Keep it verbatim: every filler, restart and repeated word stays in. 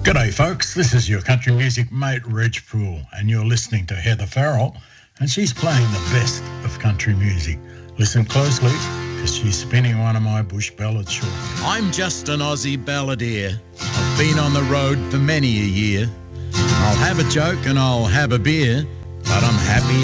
G'day folks, this is your country music mate Reg Poole and you're listening to Heather Farrell and she's playing the best of country music. Listen closely because she's spinning one of my bush ballads shortly. I'm just an Aussie balladeer. I've been on the road for many a year. I'll have a joke and I'll have a beer, but I'm happy